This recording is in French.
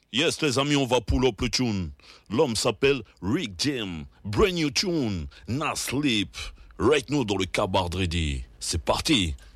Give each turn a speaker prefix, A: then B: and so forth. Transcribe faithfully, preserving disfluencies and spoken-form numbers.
A: Yes, les amis, on va pull up le tune. L'homme s'appelle Rick Jim. Brand new tune. Nah Sleep. Right now dans le Cabard Ready. C'est parti.